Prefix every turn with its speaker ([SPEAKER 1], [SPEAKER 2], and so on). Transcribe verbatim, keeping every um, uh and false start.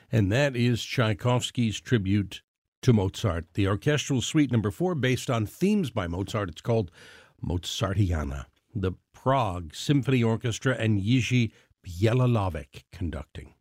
[SPEAKER 1] and that is Tchaikovsky's tribute to Mozart, the orchestral suite number four, based on themes by Mozart. It's called Mozartiana. The Prague Symphony Orchestra and Jiří Bělohlavek conducting.